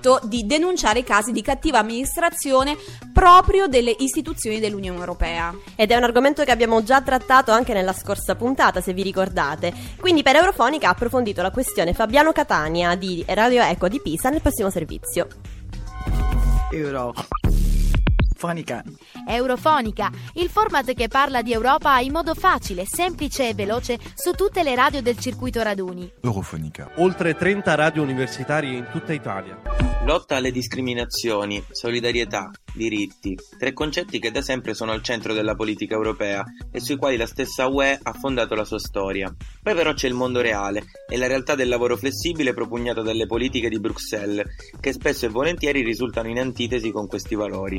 compito di denunciare casi di cattiva amministrazione proprio delle istituzioni dell'Unione Europea. Ed è un argomento che abbiamo già trattato anche nella scorsa puntata, se vi ricordate. Quindi per Eurofonica ha approfondito la questione Fabiano Catania di Radio Eco di Pisa nel prossimo servizio. Eurofonica, il format che parla di Europa in modo facile, semplice e veloce su tutte le radio del circuito raduni. Eurofonica. Oltre 30 radio universitarie in tutta Italia. Lotta alle discriminazioni, solidarietà, diritti, 3 concetti che da sempre sono al centro della politica europea e sui quali la stessa UE ha fondato la sua storia. Poi però c'è il mondo reale e la realtà del lavoro flessibile propugnata dalle politiche di Bruxelles, che spesso e volentieri risultano in antitesi con questi valori.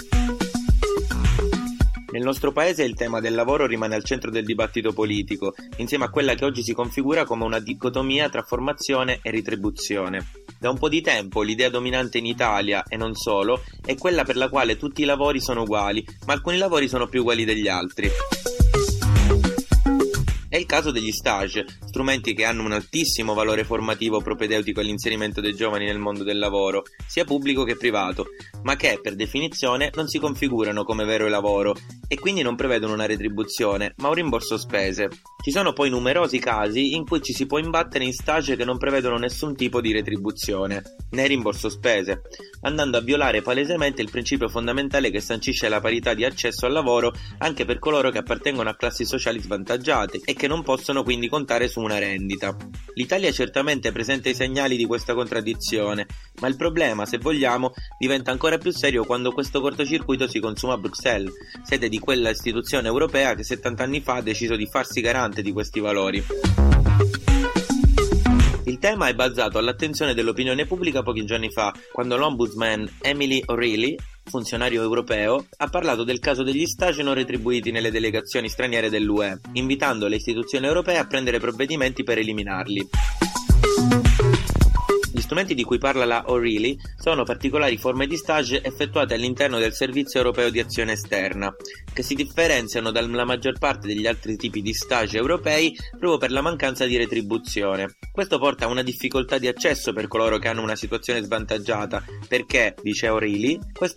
Nel nostro paese il tema del lavoro rimane al centro del dibattito politico, insieme a quella che oggi si configura come una dicotomia tra formazione e retribuzione. Da un po' di tempo l'idea dominante in Italia, e non solo, è quella per la quale tutti i lavori sono uguali, ma alcuni lavori sono più uguali degli altri. È il caso degli stage, strumenti che hanno un altissimo valore formativo propedeutico all'inserimento dei giovani nel mondo del lavoro, sia pubblico che privato, ma che, per definizione, non si configurano come vero lavoro e quindi non prevedono una retribuzione, ma un rimborso spese. Ci sono poi numerosi casi in cui ci si può imbattere in stage che non prevedono nessun tipo di retribuzione, né rimborso spese, andando a violare palesemente il principio fondamentale che sancisce la parità di accesso al lavoro anche per coloro che appartengono a classi sociali svantaggiate e che non possono quindi contare su una rendita. L'Italia certamente presenta i segnali di questa contraddizione, ma il problema, se vogliamo, diventa ancora più serio quando questo cortocircuito si consuma a Bruxelles, sede di quella istituzione europea che 70 anni fa ha deciso di farsi garante di questi valori. Il tema è balzato all'attenzione dell'opinione pubblica pochi giorni fa, quando l'ombudsman Emily O'Reilly, funzionario europeo, ha parlato del caso degli stage non retribuiti nelle delegazioni straniere dell'UE, invitando le istituzioni europee a prendere provvedimenti per eliminarli. Gli strumenti di cui parla la O'Reilly sono particolari forme di stage effettuate all'interno del Servizio Europeo di Azione Esterna, che si differenziano dalla maggior parte degli altri tipi di stage europei proprio per la mancanza di retribuzione. Questo porta a una difficoltà di accesso per coloro che hanno una situazione svantaggiata, perché, dice O'Reilly,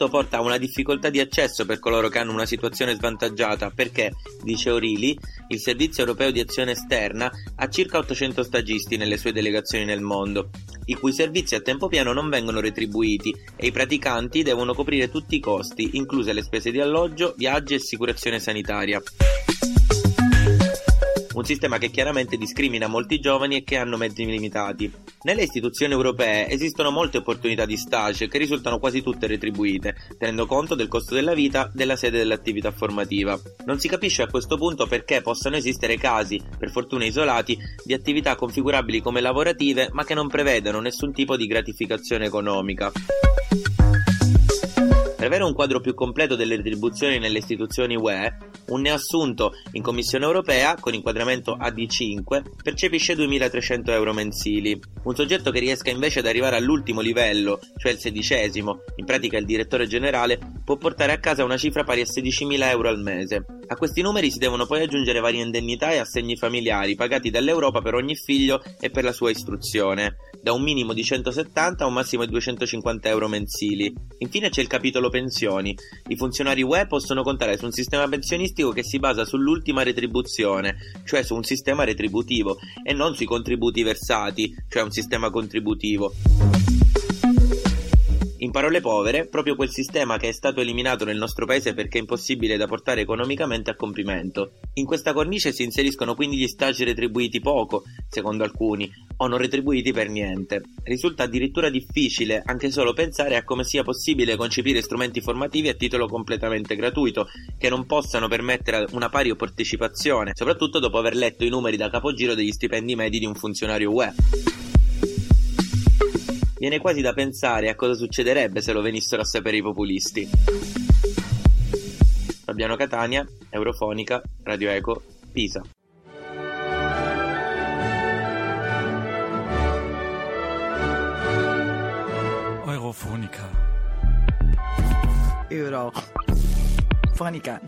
dice O'Reilly, il Servizio Europeo di Azione Esterna ha circa 800 stagisti nelle sue delegazioni nel mondo, i cui servizi a tempo pieno non vengono retribuiti e i praticanti devono coprire tutti i costi, incluse le spese di alloggio, viaggi e assicurazione sanitaria. Un sistema che chiaramente discrimina molti giovani e che hanno mezzi limitati. Nelle istituzioni europee esistono molte opportunità di stage che risultano quasi tutte retribuite, tenendo conto del costo della vita della sede dell'attività formativa. Non si capisce a questo punto perché possano esistere casi, per fortuna isolati, di attività configurabili come lavorative ma che non prevedano nessun tipo di gratificazione economica. Per avere un quadro più completo delle retribuzioni nelle istituzioni UE, un neoassunto in Commissione Europea, con inquadramento AD5, percepisce 2.300 euro mensili. Un soggetto che riesca invece ad arrivare all'ultimo livello, cioè il 16°, in pratica il direttore generale, può portare a casa una cifra pari a 16.000 euro al mese. A questi numeri si devono poi aggiungere varie indennità e assegni familiari pagati dall'Europa per ogni figlio e per la sua istruzione, da un minimo di 170 a un massimo di 250 euro mensili. Infine c'è il capitolo pensioni. I funzionari UE possono contare su un sistema pensionistico che si basa sull'ultima retribuzione, cioè su un sistema retributivo, e non sui contributi versati, cioè un sistema contributivo. In parole povere, proprio quel sistema che è stato eliminato nel nostro paese perché è impossibile da portare economicamente a compimento. In questa cornice si inseriscono quindi gli stage retribuiti poco, secondo alcuni, o non retribuiti per niente. Risulta addirittura difficile anche solo pensare a come sia possibile concepire strumenti formativi a titolo completamente gratuito, che non possano permettere una pari partecipazione, soprattutto dopo aver letto i numeri da capogiro degli stipendi medi di un funzionario UE. Viene quasi da pensare a cosa succederebbe se lo venissero a sapere i populisti. Fabiano Catania, Eurofonica, Radio Eco, Pisa. Eurofonica. Eurofonica.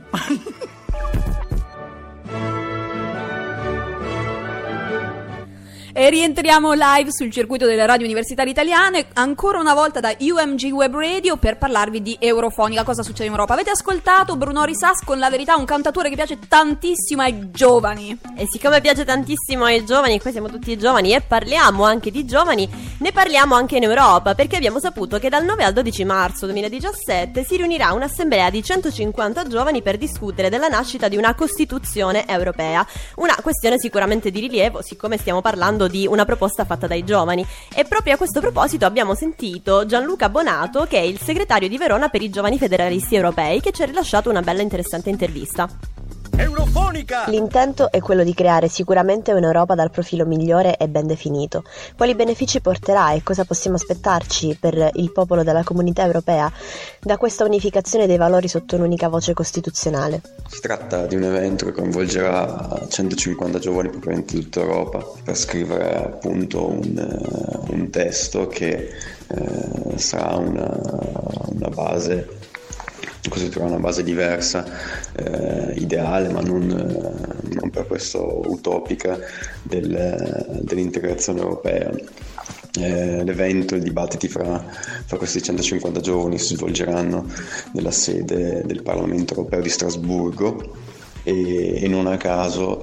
E rientriamo live sul circuito delle radio universitarie italiane, ancora una volta da UMG Web Radio, per parlarvi di Eurofonica. Cosa succede in Europa? Avete ascoltato Bruno Risas con La Verità, un cantautore che piace tantissimo ai giovani. E siccome piace tantissimo ai giovani, qua siamo tutti giovani e parliamo anche di giovani, ne parliamo anche in Europa, perché abbiamo saputo che dal 9 al 12 marzo 2017 si riunirà un'assemblea di 150 giovani per discutere della nascita di una Costituzione europea. Una questione sicuramente di rilievo, siccome stiamo parlando di una proposta fatta dai giovani. E proprio a questo proposito abbiamo sentito Gianluca Bonato, che è il segretario di Verona per i giovani federalisti europei, che ci ha rilasciato una bella interessante intervista. Eurofonica! L'intento è quello di creare sicuramente un'Europa dal profilo migliore e ben definito. Quali benefici porterà e cosa possiamo aspettarci per il popolo della comunità europea da questa unificazione dei valori sotto un'unica voce costituzionale? Si tratta di un evento che coinvolgerà 150 giovani provenienti da tutta Europa per scrivere appunto un testo che sarà una base, costituirà una base diversa, ideale ma non per questo utopica dell'integrazione europea. L'evento, i dibattiti fra questi 150 giovani si svolgeranno nella sede del Parlamento europeo di Strasburgo e non a caso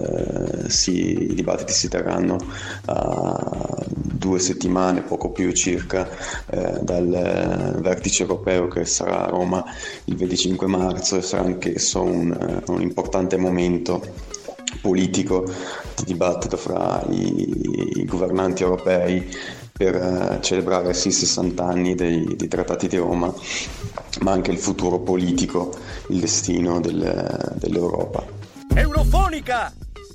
i dibattiti si terranno a 2 settimane, poco più circa, dal vertice europeo che sarà a Roma il 25 marzo e sarà anch'esso un importante momento politico di dibattito fra i governanti europei per celebrare i 60 anni dei trattati di Roma, ma anche il futuro politico, il destino dell'Europa. Eurofonica!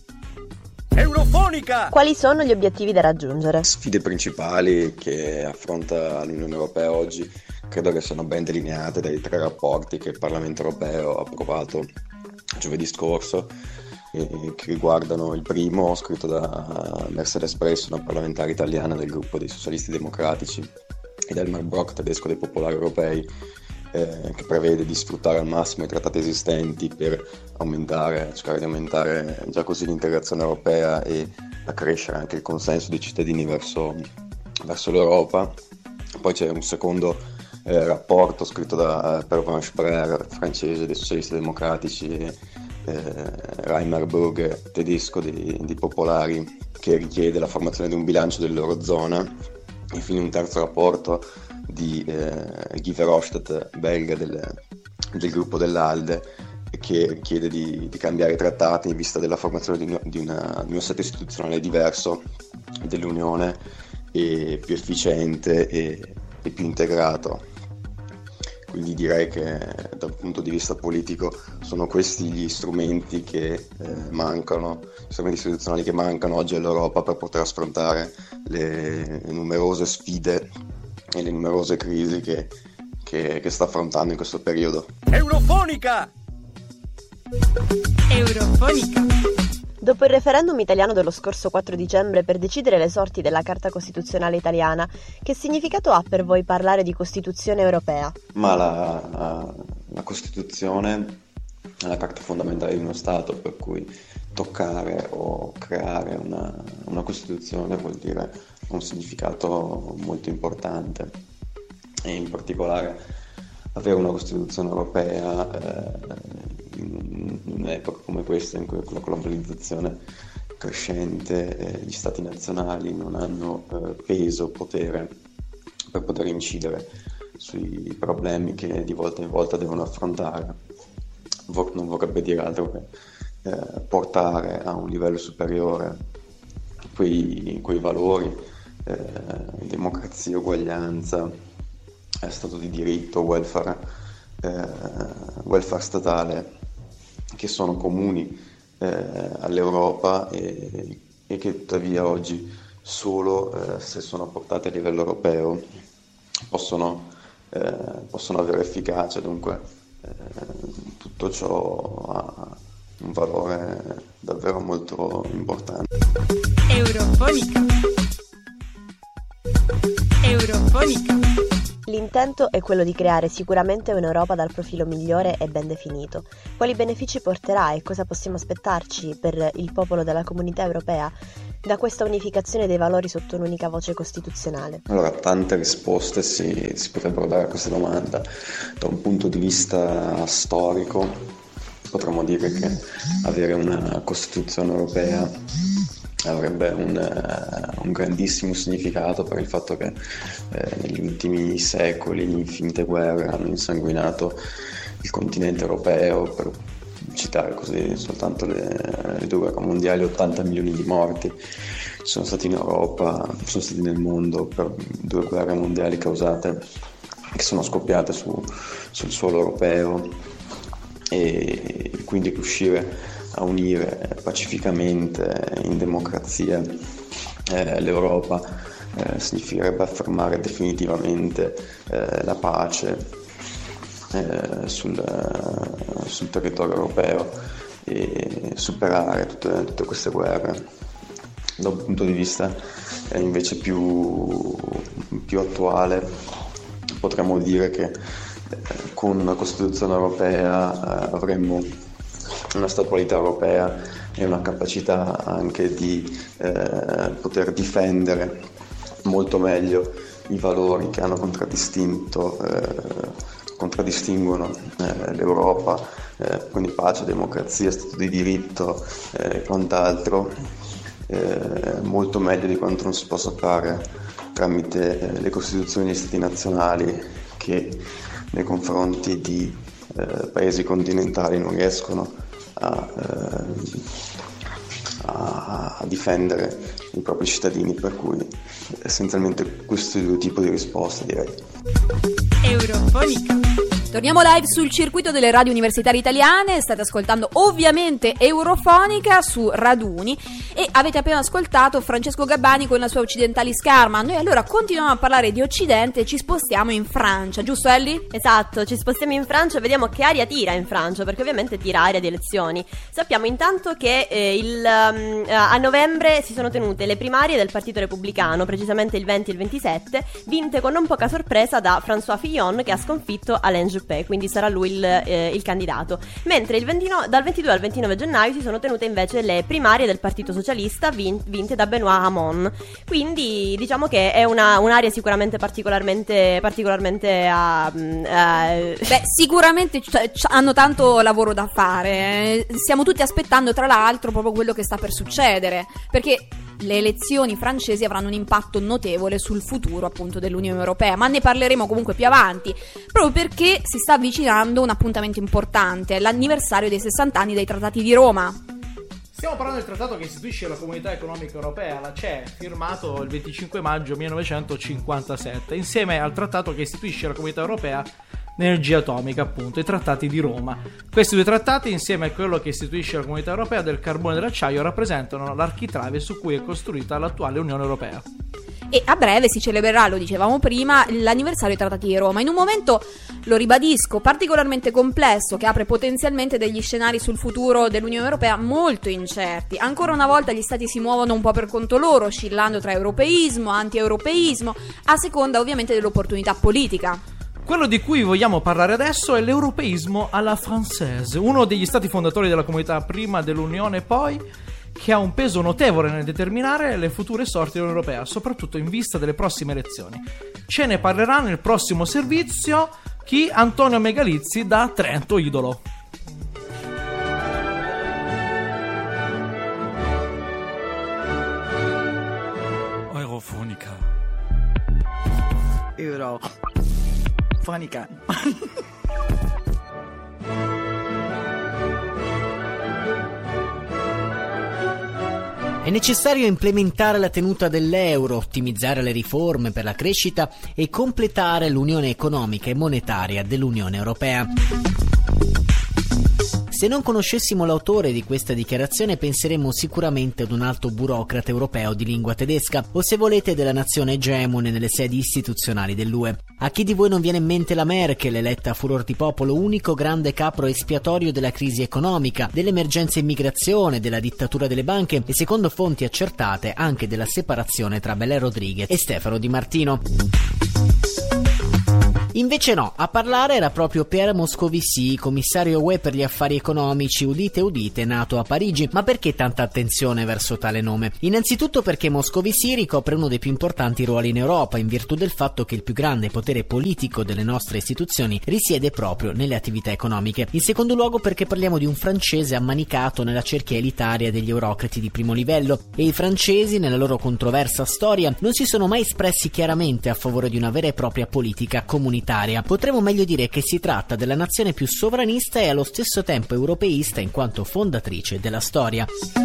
Eurofonica! Quali sono gli obiettivi da raggiungere? Sfide principali che affronta l'Unione Europea oggi credo che siano ben delineate dai 3 rapporti che il Parlamento Europeo ha approvato giovedì scorso, che riguardano il primo, scritto da Mercedes Bresso, una parlamentare italiana del gruppo dei socialisti democratici, ed Elmar Brok, tedesco dei popolari europei, che prevede di sfruttare al massimo i trattati esistenti per cercare di aumentare già così l'integrazione europea e accrescere anche il consenso dei cittadini verso l'Europa. Poi c'è un secondo rapporto scritto da Pervenche Brer, francese dei socialisti democratici, e Reimer Böge, tedesco dei popolari, che richiede la formazione di un bilancio dell'Eurozona. E infine un terzo rapporto di Guy Verhofstadt, belga del gruppo dell'ALDE, che chiede di cambiare i trattati in vista della formazione di un assetto istituzionale diverso dell'Unione e più efficiente e più integrato. Quindi direi che dal punto di vista politico sono questi gli strumenti che mancano, gli strumenti istituzionali che mancano oggi all'Europa per poter affrontare le numerose sfide e le numerose crisi che sta affrontando in questo periodo. Eurofonica! Eurofonica. Dopo il referendum italiano dello scorso 4 dicembre per decidere le sorti della Carta Costituzionale italiana, che significato ha per voi parlare di Costituzione europea? Ma la Costituzione è la carta fondamentale di uno Stato, per cui toccare o creare una Costituzione vuol dire un significato molto importante, e in particolare avere una Costituzione europea in un'epoca come questa, in cui con la globalizzazione crescente gli stati nazionali non hanno peso, potere per poter incidere sui problemi che di volta in volta devono affrontare. Non vorrebbe dire altro che portare a un livello superiore quei valori, democrazia, uguaglianza, Stato di diritto, welfare statale, che sono comuni all'Europa e che tuttavia oggi solo se sono portate a livello europeo possono avere efficacia. Dunque tutto ciò ha un valore davvero molto importante. Eurofonica. Eurofonica. L'intento è quello di creare sicuramente un'Europa dal profilo migliore e ben definito. Quali benefici porterà e cosa possiamo aspettarci per il popolo della comunità europea da questa unificazione dei valori sotto un'unica voce costituzionale? Allora, tante risposte si potrebbero dare a questa domanda. Da un punto di vista storico, potremmo dire che avere una Costituzione europea avrebbe un grandissimo significato per il fatto che negli ultimi secoli infinite guerre hanno insanguinato il continente europeo. Per citare così soltanto le 2 guerre mondiali, 80 milioni di morti sono stati in Europa, sono stati nel mondo per 2 guerre mondiali che sono scoppiate sul suolo europeo, e quindi riuscire a unire pacificamente in democrazia l'Europa significherebbe affermare definitivamente la pace sul territorio europeo e superare tutte queste guerre. Da un punto di vista invece più attuale, potremmo dire che con una Costituzione europea avremmo una statualità europea e una capacità anche di poter molto meglio i valori che hanno contraddistinguono l'Europa, quindi pace, democrazia, Stato di diritto e quant'altro, molto meglio di quanto non si possa fare tramite le Costituzioni degli Stati nazionali, che nei confronti di paesi continentali non riescono a difendere i propri cittadini, per cui essenzialmente questi 2 tipi di risposte, direi. Eurofonica. Torniamo live sul circuito delle radio universitarie italiane. State ascoltando ovviamente Eurofonica su Raduni e avete appena ascoltato Francesco Gabbani con la sua Occidentalis Karma. Noi allora continuiamo a parlare di Occidente e ci spostiamo in Francia, giusto Ellie? Esatto, ci spostiamo in Francia e vediamo che aria tira in Francia, perché ovviamente tira aria di elezioni. Sappiamo intanto che a novembre si sono tenute le primarie del Partito Repubblicano, precisamente il 20 e il 27, vinte con non poca sorpresa da François Fillon, che ha sconfitto Alain Juppé, quindi sarà lui il candidato. Mentre dal 22 al 29 gennaio si sono tenute invece le primarie del Partito Socialista, vinte da Benoît Hamon. Quindi diciamo che è un'area sicuramente particolarmente sicuramente hanno tanto lavoro da fare. Stiamo tutti aspettando tra l'altro proprio quello che sta per succedere, perché le elezioni francesi avranno un impatto notevole sul futuro appunto dell'Unione Europea, ma ne parleremo comunque più avanti, proprio perché si sta avvicinando un appuntamento importante, l'anniversario dei 60 anni dei Trattati di Roma. Stiamo parlando del trattato che istituisce la Comunità Economica Europea, la CE, firmato il 25 maggio 1957, insieme al trattato che istituisce la Comunità Europea Energia Atomica, appunto, i trattati di Roma. Questi 2 trattati, insieme a quello che istituisce la Comunità Europea del carbone e dell'acciaio, rappresentano l'architrave su cui è costruita l'attuale Unione Europea. E a breve si celebrerà, lo dicevamo prima, l'anniversario dei Trattati di Roma, in un momento, lo ribadisco, particolarmente complesso, che apre potenzialmente degli scenari sul futuro dell'Unione Europea molto incerti. Ancora una volta gli stati si muovono un po' per conto loro, oscillando tra europeismo, anti-europeismo, a seconda ovviamente dell'opportunità politica. Quello di cui vogliamo parlare adesso è l'europeismo alla française, uno degli stati fondatori della comunità prima dell'Unione poi, che ha un peso notevole nel determinare le future sorti dell'Unione Europea, soprattutto in vista delle prossime elezioni. Ce ne parlerà nel prossimo servizio Antonio Megalizzi da Trento Idolo. Eurofonica. Fonica. È necessario implementare la tenuta dell'euro, ottimizzare le riforme per la crescita e completare l'unione economica e monetaria dell'Unione Europea. Se non conoscessimo l'autore di questa dichiarazione penseremmo sicuramente ad un alto burocrate europeo di lingua tedesca o, se volete, della nazione egemone nelle sedi istituzionali dell'UE. A chi di voi non viene in mente la Merkel, eletta a furor di popolo, unico grande capro espiatorio della crisi economica, dell'emergenza immigrazione, della dittatura delle banche e, secondo fonti accertate, anche della separazione tra Belè Rodriguez e Stefano Di Martino? Invece no, a parlare era proprio Pierre Moscovici, commissario UE per gli affari economici, udite udite, nato a Parigi. Ma perché tanta attenzione verso tale nome? Innanzitutto perché Moscovici ricopre uno dei più importanti ruoli in Europa, in virtù del fatto che il più grande potere politico delle nostre istituzioni risiede proprio nelle attività economiche. In secondo luogo perché parliamo di un francese ammanicato nella cerchia elitaria degli eurocrati di primo livello, e i francesi, nella loro controversa storia, non si sono mai espressi chiaramente a favore di una vera e propria politica comunitaria. Potremmo meglio dire che si tratta della nazione più sovranista e allo stesso tempo europeista in quanto fondatrice della storia.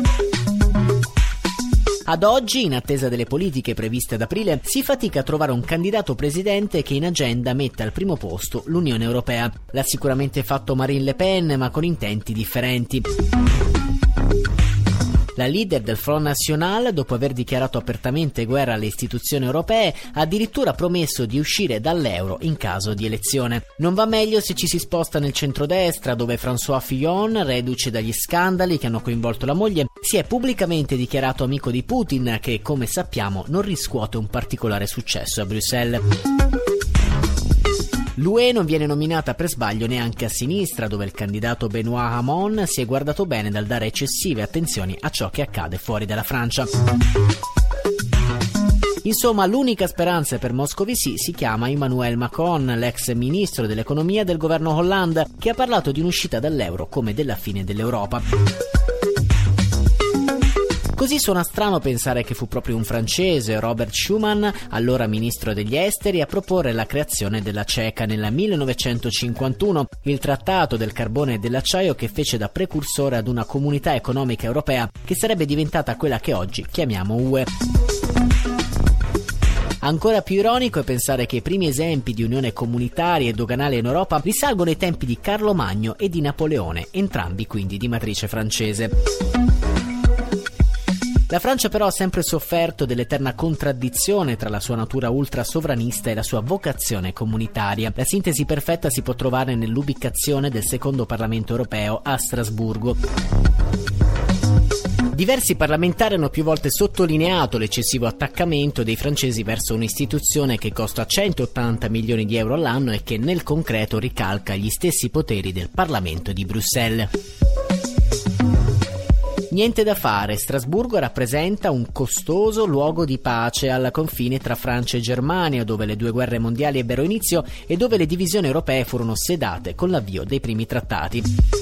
Ad oggi, in attesa delle politiche previste ad aprile, si fatica a trovare un candidato presidente che in agenda metta al primo posto l'Unione Europea. L'ha sicuramente fatto Marine Le Pen, ma con intenti differenti. La leader del Front National, dopo aver dichiarato apertamente guerra alle istituzioni europee, ha addirittura promesso di uscire dall'euro in caso di elezione. Non va meglio se ci si sposta nel centrodestra, dove François Fillon, reduce dagli scandali che hanno coinvolto la moglie, si è pubblicamente dichiarato amico di Putin, che, come sappiamo, non riscuote un particolare successo a Bruxelles. L'UE non viene nominata per sbaglio neanche a sinistra, dove il candidato Benoît Hamon si è guardato bene dal dare eccessive attenzioni a ciò che accade fuori dalla Francia. Insomma, l'unica speranza per Moscovici si chiama Emmanuel Macron, l'ex ministro dell'economia del governo Hollande, che ha parlato di un'uscita dall'euro come della fine dell'Europa. Così suona strano pensare che fu proprio un francese, Robert Schuman, allora ministro degli esteri, a proporre la creazione della CECA nel 1951, il trattato del carbone e dell'acciaio che fece da precursore ad una comunità economica europea che sarebbe diventata quella che oggi chiamiamo UE. Ancora più ironico è pensare che i primi esempi di unione comunitaria e doganale in Europa risalgono ai tempi di Carlo Magno e di Napoleone, entrambi quindi di matrice francese. La Francia però ha sempre sofferto dell'eterna contraddizione tra la sua natura ultrasovranista e la sua vocazione comunitaria. La sintesi perfetta si può trovare nell'ubicazione del secondo Parlamento europeo a Strasburgo. Diversi parlamentari hanno più volte sottolineato l'eccessivo attaccamento dei francesi verso un'istituzione che costa 180 milioni di euro all'anno e che nel concreto ricalca gli stessi poteri del Parlamento di Bruxelles. Niente da fare, Strasburgo rappresenta un costoso luogo di pace al confine tra Francia e Germania, dove le due guerre mondiali ebbero inizio e dove le divisioni europee furono sedate con l'avvio dei primi trattati.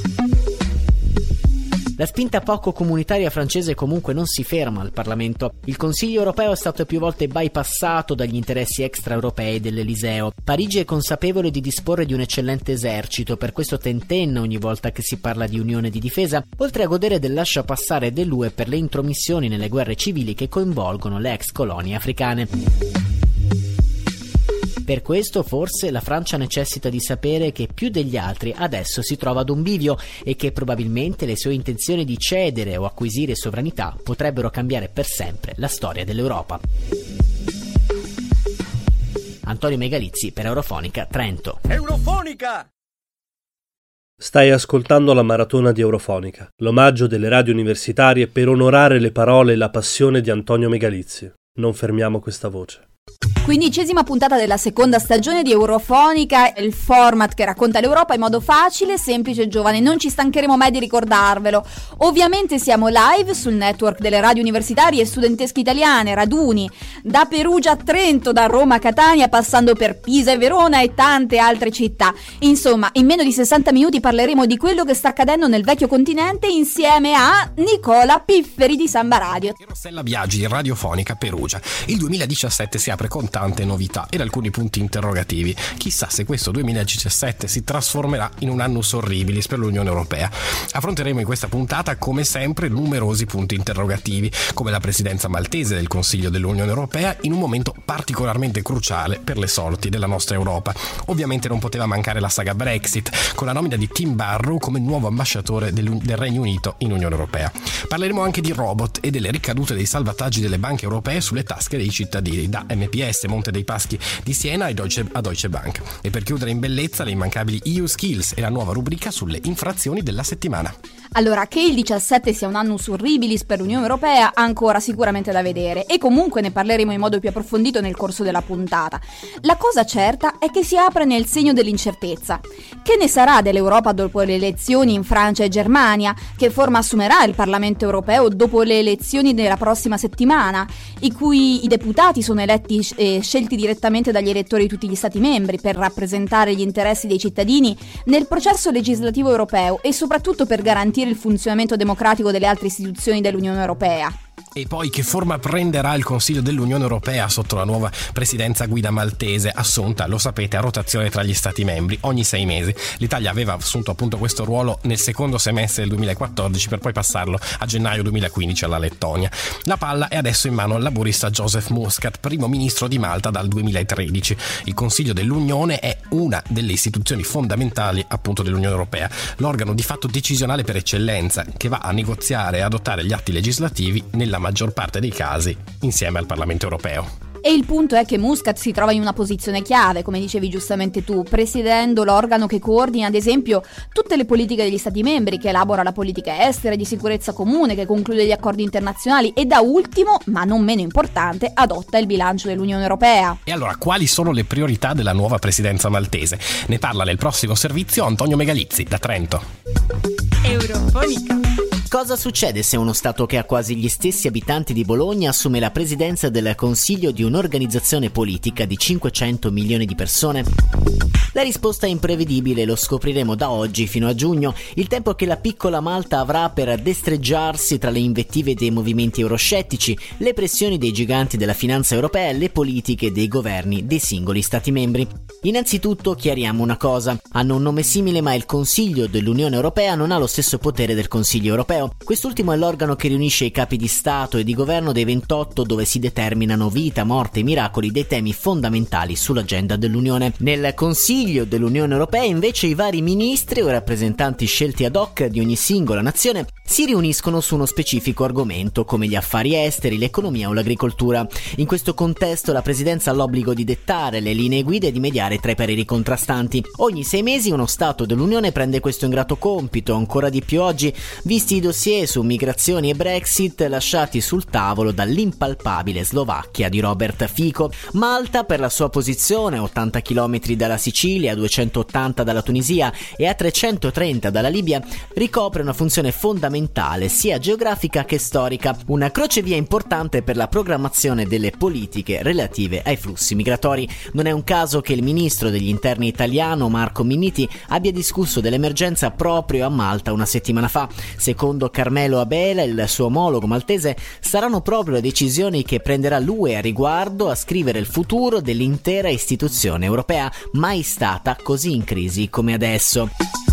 La spinta poco comunitaria francese comunque non si ferma al Parlamento. Il Consiglio europeo è stato più volte bypassato dagli interessi extraeuropei dell'Eliseo. Parigi è consapevole di disporre di un eccellente esercito, per questo tentenna ogni volta che si parla di unione di difesa, oltre a godere del lasciapassare dell'UE per le intromissioni nelle guerre civili che coinvolgono le ex colonie africane. Per questo forse la Francia necessita di sapere che più degli altri adesso si trova ad un bivio e che probabilmente le sue intenzioni di cedere o acquisire sovranità potrebbero cambiare per sempre la storia dell'Europa. Antonio Megalizzi per Eurofonica Trento. Eurofonica! Stai ascoltando la maratona di Eurofonica, l'omaggio delle radio universitarie per onorare le parole e la passione di Antonio Megalizzi. Non fermiamo questa voce. 15ª puntata della seconda stagione di Eurofonica, il format che racconta l'Europa in modo facile, semplice e giovane. Non ci stancheremo mai di ricordarvelo. Ovviamente siamo live sul network delle radio universitarie e studentesche italiane, Raduni, da Perugia a Trento, da Roma a Catania, passando per Pisa e Verona e tante altre città. Insomma, in meno di 60 minuti parleremo di quello che sta accadendo nel vecchio continente insieme a Nicola Pifferi di Samba Radio. Rossella Biagi di Radiofonica Perugia. Il 2017 si apre con tante novità ed alcuni punti interrogativi. Chissà se questo 2017 si trasformerà in un annus horribilis per l'Unione Europea. Affronteremo in questa puntata, come sempre, numerosi punti interrogativi, come la presidenza maltese del Consiglio dell'Unione Europea in un momento particolarmente cruciale per le sorti della nostra Europa. Ovviamente non poteva mancare la saga Brexit, con la nomina di Tim Barrow come nuovo ambasciatore del Regno Unito in Unione Europea. Parleremo anche di robot e delle ricadute dei salvataggi delle banche europee sulle tasche dei cittadini, da MPS, Monte dei Paschi di Siena e a Deutsche Bank. E per chiudere in bellezza, le immancabili EU Skills e la nuova rubrica sulle infrazioni della settimana. Allora, che il 17 sia un annus horribilis per l'Unione Europea, ancora sicuramente da vedere, e comunque ne parleremo in modo più approfondito nel corso della puntata. La cosa certa è che si apre nel segno dell'incertezza. Che ne sarà dell'Europa dopo le elezioni in Francia e Germania? Che forma assumerà il Parlamento Europeo dopo le elezioni della prossima settimana, in cui i deputati sono eletti e scelti direttamente dagli elettori di tutti gli Stati membri per rappresentare gli interessi dei cittadini nel processo legislativo europeo e soprattutto per garantire il funzionamento democratico delle altre istituzioni dell'Unione Europea. E poi che forma prenderà il Consiglio dell'Unione Europea sotto la nuova presidenza guida maltese, assunta, lo sapete, a rotazione tra gli Stati membri ogni 6 mesi. L'Italia aveva assunto appunto questo ruolo nel secondo semestre del 2014 per poi passarlo a gennaio 2015 alla Lettonia. La palla è adesso in mano al laburista Joseph Muscat, primo ministro di Malta dal 2013. Il Consiglio dell'Unione è una delle istituzioni fondamentali appunto dell'Unione Europea, l'organo di fatto decisionale per eccellenza che va a negoziare e adottare gli atti legislativi nella maggior parte dei casi insieme al Parlamento Europeo. E il punto è che Muscat si trova in una posizione chiave, come dicevi giustamente tu, presiedendo l'organo che coordina ad esempio tutte le politiche degli Stati membri, che elabora la politica estera e di sicurezza comune, che conclude gli accordi internazionali e da ultimo, ma non meno importante, adotta il bilancio dell'Unione Europea. E allora, quali sono le priorità della nuova presidenza maltese? Ne parla nel prossimo servizio Antonio Megalizzi da Trento. Eurofonica. Cosa succede se uno Stato che ha quasi gli stessi abitanti di Bologna assume la presidenza del Consiglio di un'organizzazione politica di 500 milioni di persone? La risposta è imprevedibile, lo scopriremo da oggi fino a giugno, il tempo che la piccola Malta avrà per destreggiarsi tra le invettive dei movimenti euroscettici, le pressioni dei giganti della finanza europea e le politiche dei governi dei singoli Stati membri. Innanzitutto chiariamo una cosa: hanno un nome simile, ma il Consiglio dell'Unione Europea non ha lo stesso potere del Consiglio europeo. Quest'ultimo è l'organo che riunisce i capi di Stato e di governo dei 28, dove si determinano vita, morte e miracoli dei temi fondamentali sull'agenda dell'Unione. Nel Consiglio dell'Unione Europea invece i vari ministri o rappresentanti scelti ad hoc di ogni singola nazione si riuniscono su uno specifico argomento, come gli affari esteri, l'economia o l'agricoltura. In questo contesto la Presidenza ha l'obbligo di dettare le linee guida e di mediare tra i pareri contrastanti. Ogni 6 mesi uno Stato dell'Unione prende questo ingrato compito, ancora di più oggi, visti i dossier su migrazioni e Brexit lasciati sul tavolo dall'impalpabile Slovacchia di Robert Fico. Malta, per la sua posizione a 80 km dalla Sicilia, a 280 dalla Tunisia e a 330 dalla Libia, ricopre una funzione fondamentale sia geografica che storica, una crocevia importante per la programmazione delle politiche relative ai flussi migratori. Non è un caso che il ministro degli interni italiano Marco Minniti abbia discusso dell'emergenza proprio a Malta una settimana fa. Secondo Carmelo Abela, il suo omologo maltese, saranno proprio le decisioni che prenderà l'UE a riguardo a scrivere il futuro dell'intera istituzione europea, mai stata così in crisi come adesso.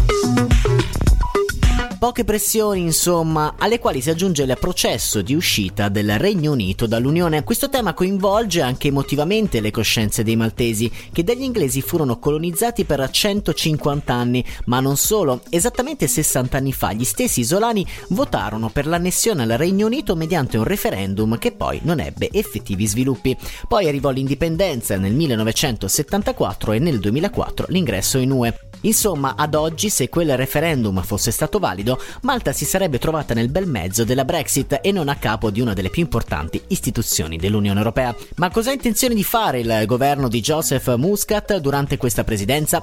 Poche pressioni, insomma, alle quali si aggiunge il processo di uscita del Regno Unito dall'Unione. Questo tema coinvolge anche emotivamente le coscienze dei maltesi, che dagli inglesi furono colonizzati per 150 anni, ma non solo. Esattamente 60 anni fa gli stessi isolani votarono per l'annessione al Regno Unito mediante un referendum che poi non ebbe effettivi sviluppi. Poi arrivò l'indipendenza nel 1974 e nel 2004 l'ingresso in UE. Insomma, ad oggi, se quel referendum fosse stato valido, Malta si sarebbe trovata nel bel mezzo della Brexit e non a capo di una delle più importanti istituzioni dell'Unione Europea. Ma cosa ha intenzione di fare il governo di Joseph Muscat durante questa presidenza?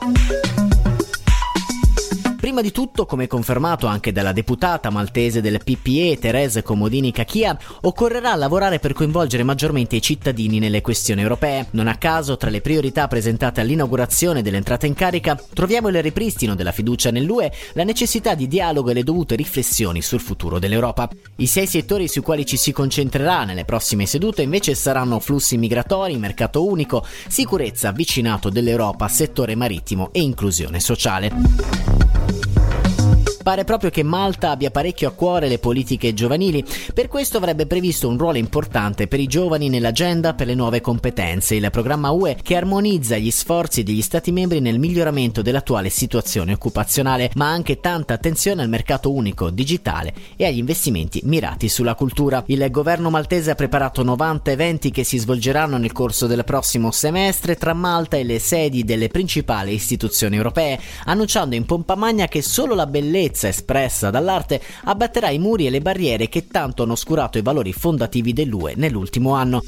Prima di tutto, come confermato anche dalla deputata maltese del PPE Thérèse Comodini Cachia, occorrerà lavorare per coinvolgere maggiormente i cittadini nelle questioni europee. Non a caso, tra le priorità presentate all'inaugurazione dell'entrata in carica, troviamo il ripristino della fiducia nell'UE, la necessità di dialogo e le dovute riflessioni sul futuro dell'Europa. I 6 settori sui quali ci si concentrerà nelle prossime sedute invece saranno flussi migratori, mercato unico, sicurezza, vicinato dell'Europa, settore marittimo e inclusione sociale. Pare proprio che Malta abbia parecchio a cuore le politiche giovanili, per questo avrebbe previsto un ruolo importante per i giovani nell'agenda per le nuove competenze, il programma UE che armonizza gli sforzi degli Stati membri nel miglioramento dell'attuale situazione occupazionale, ma anche tanta attenzione al mercato unico digitale e agli investimenti mirati sulla cultura. Il governo maltese ha preparato 90 eventi che si svolgeranno nel corso del prossimo semestre tra Malta e le sedi delle principali istituzioni europee, annunciando in pompa magna che solo la bellezza espressa dall'arte abbatterà i muri e le barriere che tanto hanno oscurato i valori fondativi dell'UE nell'ultimo anno.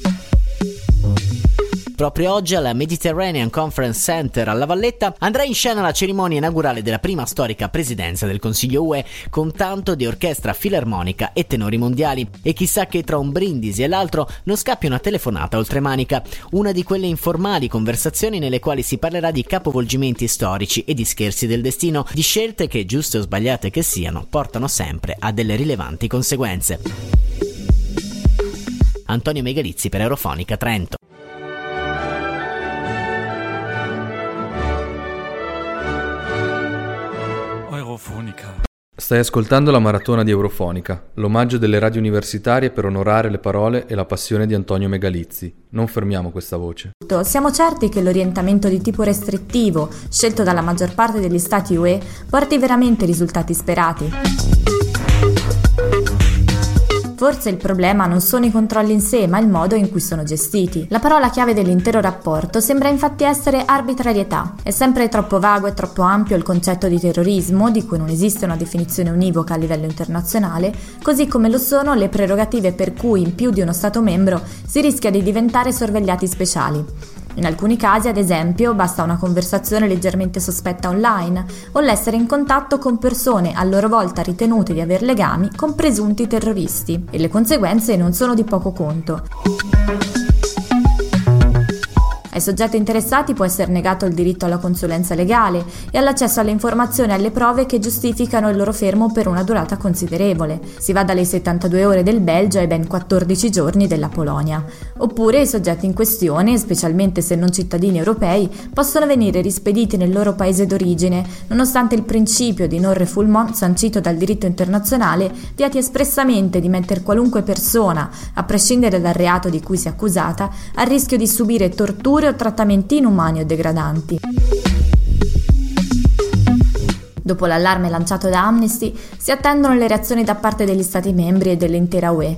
Proprio oggi al Mediterranean Conference Center a La Valletta andrà in scena la cerimonia inaugurale della prima storica presidenza del Consiglio UE, con tanto di orchestra filarmonica e tenori mondiali. E chissà che tra un brindisi e l'altro non scappi una telefonata oltremanica, una di quelle informali conversazioni nelle quali si parlerà di capovolgimenti storici e di scherzi del destino, di scelte che, giuste o sbagliate che siano, portano sempre a delle rilevanti conseguenze. Antonio Megalizzi per Eurofonica Trento. Stai ascoltando la maratona di Eurofonica, l'omaggio delle radio universitarie per onorare le parole e la passione di Antonio Megalizzi. Non fermiamo questa voce. Siamo certi che l'orientamento di tipo restrittivo, scelto dalla maggior parte degli Stati UE, porti veramente i risultati sperati. Forse il problema non sono i controlli in sé, ma il modo in cui sono gestiti. La parola chiave dell'intero rapporto sembra infatti essere arbitrarietà. È sempre troppo vago e troppo ampio il concetto di terrorismo, di cui non esiste una definizione univoca a livello internazionale, così come lo sono le prerogative per cui in più di uno Stato membro si rischia di diventare sorvegliati speciali. In alcuni casi, ad esempio, basta una conversazione leggermente sospetta online o l'essere in contatto con persone a loro volta ritenute di aver legami con presunti terroristi, e le conseguenze non sono di poco conto. Ai soggetti interessati può essere negato il diritto alla consulenza legale e all'accesso alle informazioni e alle prove che giustificano il loro fermo per una durata considerevole. Si va dalle 72 ore del Belgio ai ben 14 giorni della Polonia. Oppure i soggetti in questione, specialmente se non cittadini europei, possono venire rispediti nel loro paese d'origine, nonostante il principio di non refoulement sancito dal diritto internazionale vieti espressamente di mettere qualunque persona, a prescindere dal reato di cui sia accusata, a rischio di subire torture o trattamenti inumani o degradanti. Dopo l'allarme lanciato da Amnesty, si attendono le reazioni da parte degli Stati membri e dell'intera UE.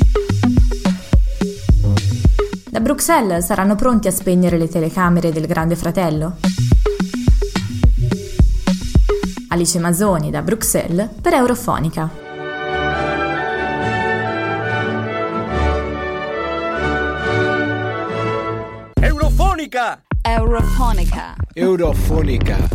Da Bruxelles saranno pronti a spegnere le telecamere del Grande Fratello? Alice Masoni da Bruxelles per Eurofonica. Eurofonica. Eurofonica.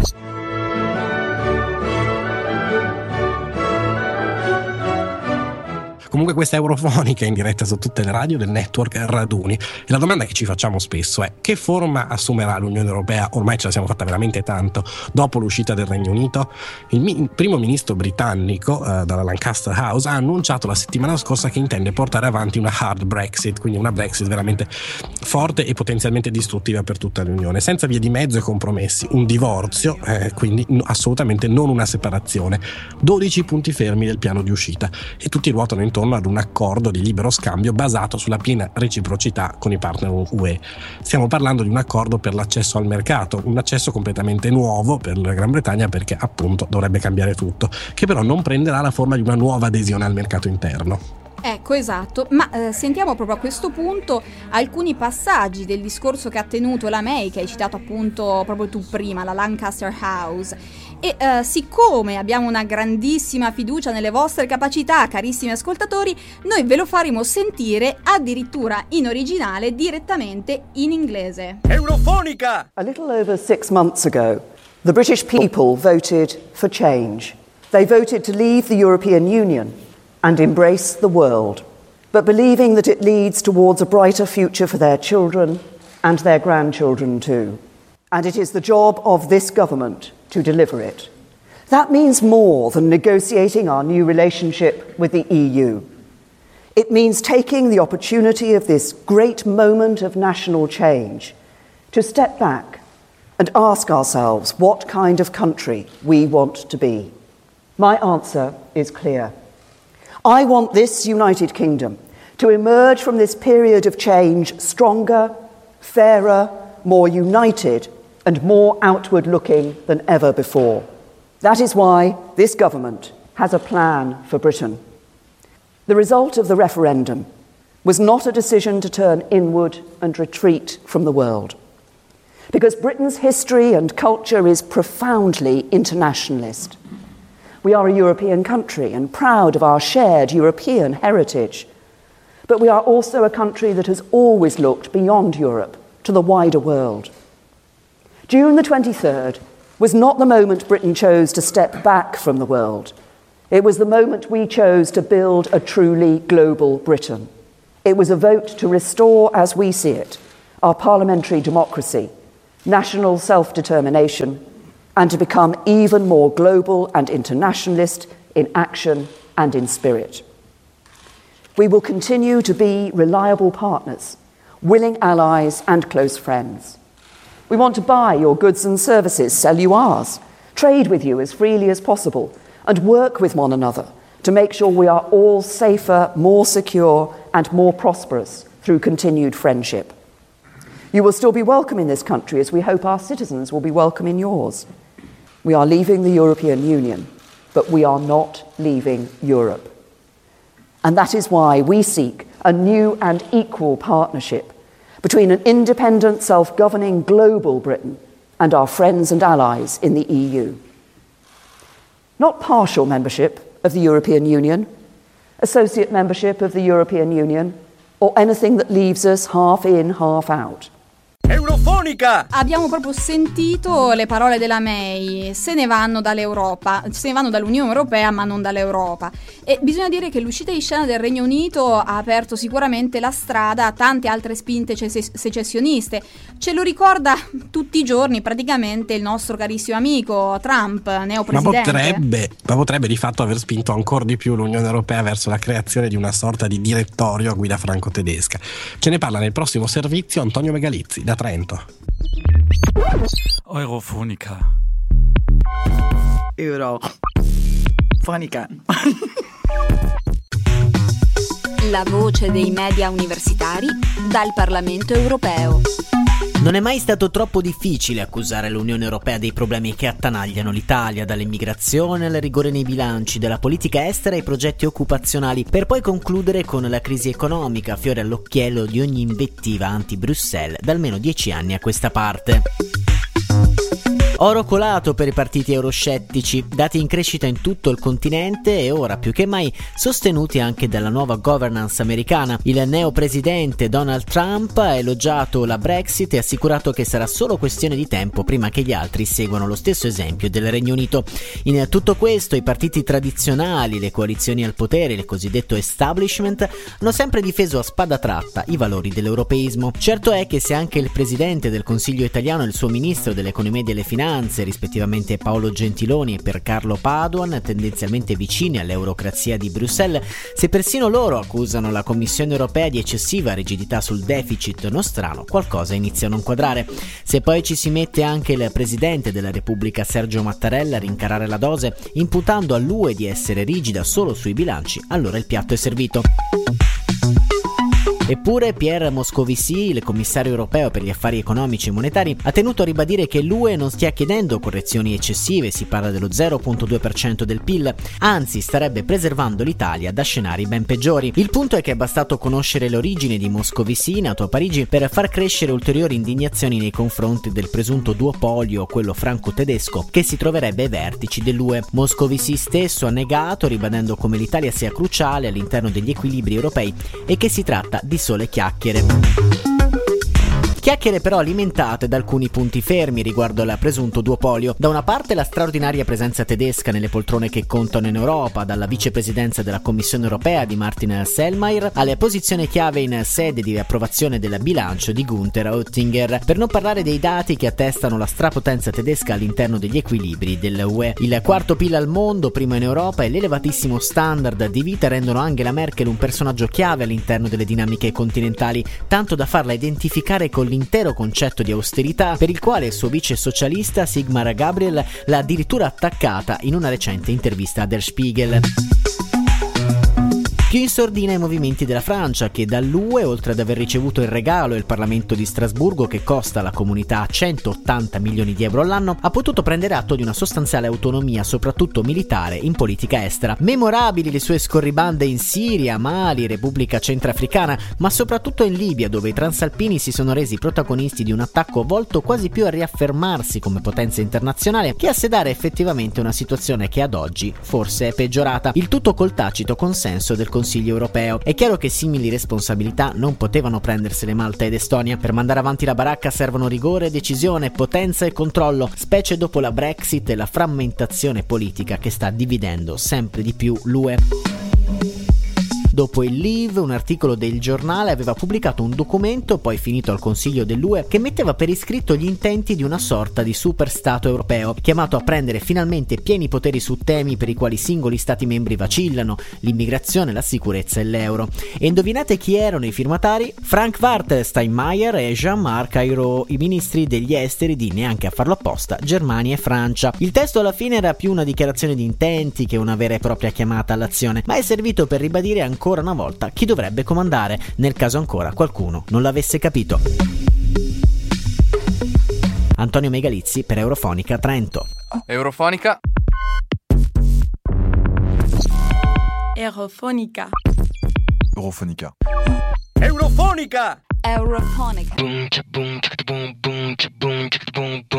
Comunque questa Eurofonica è in diretta su tutte le radio del network Raduni, e la domanda che ci facciamo spesso è: che forma assumerà l'Unione Europea? Ormai ce la siamo fatta veramente tanto dopo l'uscita del Regno Unito. Il primo ministro britannico dalla Lancaster House ha annunciato la settimana scorsa che intende portare avanti una hard Brexit, quindi una Brexit veramente forte e potenzialmente distruttiva per tutta l'Unione, senza vie di mezzo e compromessi, un divorzio, quindi assolutamente non una separazione. 12 punti fermi del piano di uscita, e tutti ruotano intorno ad un accordo di libero scambio basato sulla piena reciprocità con i partner UE. Stiamo parlando di un accordo per l'accesso al mercato, un accesso completamente nuovo per la Gran Bretagna, perché appunto dovrebbe cambiare tutto, che però non prenderà la forma di una nuova adesione al mercato interno. Ecco, esatto, ma sentiamo proprio a questo punto alcuni passaggi del discorso che ha tenuto la May, che hai citato appunto proprio tu prima, la Lancaster House. E siccome abbiamo una grandissima fiducia nelle vostre capacità, carissimi ascoltatori, noi ve lo faremo sentire addirittura in originale, direttamente in inglese. Eurofonica! A little over 6 months ago, the British people voted for change. They voted to leave the European Union and embrace the world, but believing that it leads towards a brighter future for their children and their grandchildren too. And it is the job of this government to deliver it. That means more than negotiating our new relationship with the EU. It means taking the opportunity of this great moment of national change to step back and ask ourselves what kind of country we want to be. My answer is clear. I want this United Kingdom to emerge from this period of change stronger, fairer, more united and more outward-looking than ever before. That is why this government has a plan for Britain. The result of the referendum was not a decision to turn inward and retreat from the world, because Britain's history and culture is profoundly internationalist. We are a European country and proud of our shared European heritage, but we are also a country that has always looked beyond Europe to the wider world. June the 23rd was not the moment Britain chose to step back from the world. It was the moment we chose to build a truly global Britain. It was a vote to restore, as we see it, our parliamentary democracy, national self-determination, and to become even more global and internationalist in action and in spirit. We will continue to be reliable partners, willing allies and close friends. We want to buy your goods and services, sell you ours, trade with you as freely as possible, and work with one another to make sure we are all safer, more secure, and more prosperous through continued friendship. You will still be welcome in this country, as we hope our citizens will be welcome in yours. We are leaving the European Union, but we are not leaving Europe. And that is why we seek a new and equal partnership between an independent, self-governing global Britain and our friends and allies in the EU. Not partial membership of the European Union, associate membership of the European Union, or anything that leaves us half in, half out. Eurofonica! Abbiamo proprio sentito le parole della May, se ne vanno dall'Europa, se ne vanno dall'Unione Europea ma non dall'Europa. E bisogna dire che l'uscita di scena del Regno Unito ha aperto sicuramente la strada a tante altre spinte secessioniste. Ce lo ricorda tutti i giorni praticamente il nostro carissimo amico Trump, neopresidente. Ma potrebbe di fatto aver spinto ancora di più l'Unione Europea verso la creazione di una sorta di direttorio a guida franco-tedesca. Ce ne parla nel prossimo servizio Antonio Megalizzi da Trento. Eurofonica. Eurofonica. La voce dei media universitari dal Parlamento europeo. Non è mai stato troppo difficile accusare l'Unione Europea dei problemi che attanagliano l'Italia, dall'immigrazione al rigore nei bilanci, dalla politica estera ai progetti occupazionali, per poi concludere con la crisi economica, fiore all'occhiello di ogni invettiva anti-Bruxelles da almeno 10 anni a questa parte. Oro colato per i partiti euroscettici, dati in crescita in tutto il continente e ora più che mai sostenuti anche dalla nuova governance americana. Il neopresidente Donald Trump ha elogiato la Brexit e assicurato che sarà solo questione di tempo prima che gli altri seguano lo stesso esempio del Regno Unito. In tutto questo i partiti tradizionali, le coalizioni al potere, il cosiddetto establishment, hanno sempre difeso a spada tratta i valori dell'europeismo. Certo è che se anche il presidente del Consiglio italiano e il suo ministro dell'economia e delle finanze, rispettivamente Paolo Gentiloni e Piercarlo Padoan, tendenzialmente vicini all'eurocrazia di Bruxelles, se persino loro accusano la Commissione europea di eccessiva rigidità sul deficit nostrano, qualcosa inizia a non quadrare. Se poi ci si mette anche il presidente della Repubblica Sergio Mattarella a rincarare la dose, imputando all'UE di essere rigida solo sui bilanci, allora il piatto è servito. Eppure Pierre Moscovici, il commissario europeo per gli affari economici e monetari, ha tenuto a ribadire che l'UE non stia chiedendo correzioni eccessive, si parla dello 0,2% del PIL, anzi starebbe preservando l'Italia da scenari ben peggiori. Il punto è che è bastato conoscere l'origine di Moscovici, nato a Parigi, per far crescere ulteriori indignazioni nei confronti del presunto duopolio, quello franco-tedesco, che si troverebbe ai vertici dell'UE. Moscovici stesso ha negato, ribadendo come l'Italia sia cruciale all'interno degli equilibri europei e che si tratta di sole chiacchiere. Chiacchiere però alimentate da alcuni punti fermi riguardo al presunto duopolio. Da una parte la straordinaria presenza tedesca nelle poltrone che contano in Europa, dalla vicepresidenza della Commissione europea di Martin Selmayr alle posizioni chiave in sede di approvazione del bilancio di Günther Oettinger, per non parlare dei dati che attestano la strapotenza tedesca all'interno degli equilibri dell'UE. Il quarto PIL al mondo, primo in Europa, e l'elevatissimo standard di vita rendono Angela Merkel un personaggio chiave all'interno delle dinamiche continentali, tanto da farla identificare con l'intero concetto di austerità, per il quale il suo vice socialista Sigmar Gabriel l'ha addirittura attaccata in una recente intervista a Der Spiegel. Più in sordina i movimenti della Francia, che dall'UE, oltre ad aver ricevuto il regalo del Parlamento di Strasburgo che costa alla comunità 180 milioni di euro all'anno, ha potuto prendere atto di una sostanziale autonomia, soprattutto militare, in politica estera. Memorabili le sue scorribande in Siria, Mali, Repubblica Centrafricana, ma soprattutto in Libia, dove i transalpini si sono resi protagonisti di un attacco volto quasi più a riaffermarsi come potenza internazionale che a sedare effettivamente una situazione che ad oggi forse è peggiorata. Il tutto col tacito consenso del Consiglio europeo. È chiaro che simili responsabilità non potevano prendersele Malta ed Estonia. Per mandare avanti la baracca servono rigore, decisione, potenza e controllo, specie dopo la Brexit e la frammentazione politica che sta dividendo sempre di più l'UE. Dopo il Leave, un articolo del giornale aveva pubblicato un documento, poi finito al Consiglio dell'UE, che metteva per iscritto gli intenti di una sorta di superstato europeo, chiamato a prendere finalmente pieni poteri su temi per i quali singoli stati membri vacillano: l'immigrazione, la sicurezza e l'euro. E indovinate chi erano i firmatari? Frank-Walter Steinmeier e Jean-Marc Ayrault, i ministri degli esteri di, neanche a farlo apposta, Germania e Francia. Il testo alla fine era più una dichiarazione di intenti che una vera e propria chiamata all'azione, ma è servito per ribadire ancora una volta chi dovrebbe comandare, nel caso ancora qualcuno non l'avesse capito. Antonio Megalizzi per Eurofonica Trento. Eurofonica. Eurofonica. Eurofonica. Eurofonica! Eurofonica. Boom, boom, boom, boom, boom, boom.